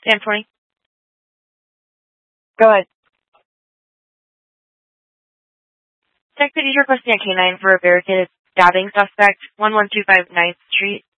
1020. Go ahead. Detective is requesting a canine for a barricaded stabbing suspect, 11259th Street.